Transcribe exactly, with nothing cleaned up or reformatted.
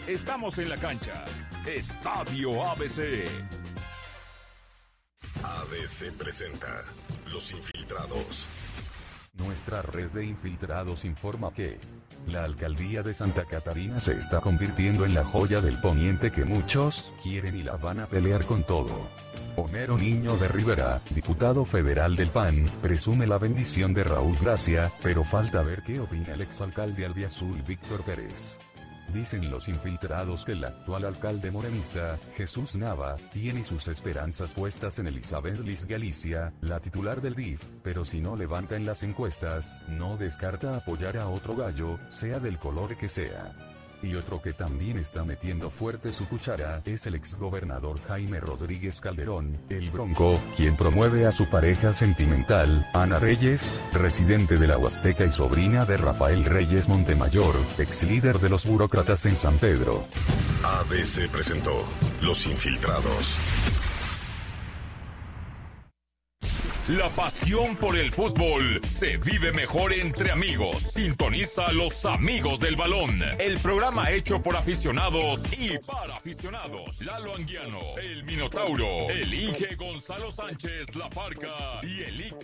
Estamos en la cancha. Estadio A B C. A B C presenta Los Infiltrados. Nuestra red de infiltrados informa que la alcaldía de Santa Catarina se está convirtiendo en la joya del poniente que muchos quieren y la van a pelear con todo. Homero Niño de Rivera, diputado federal del P A N, presume la bendición de Raúl Gracia, pero falta ver qué opina el exalcalde albiazul Víctor Pérez. Dicen los infiltrados que el actual alcalde morenista, Jesús Nava, tiene sus esperanzas puestas en Elizabeth Liz Galicia, la titular del D I F, pero si no levanta en las encuestas, no descarta apoyar a otro gallo, sea del color que sea. Y otro que también está metiendo fuerte su cuchara es el exgobernador Jaime Rodríguez Calderón, el Bronco, quien promueve a su pareja sentimental, Ana Reyes, residente de la Huasteca y sobrina de Rafael Reyes Montemayor, ex líder de los burócratas en San Pedro. A B C presentó Los Infiltrados. La pasión por el fútbol se vive mejor entre amigos. Sintoniza a Los Amigos del Balón, el programa hecho por aficionados y para aficionados. Lalo Anguiano, el Minotauro, el Inge Gonzalo Sánchez, La Parca y el Ica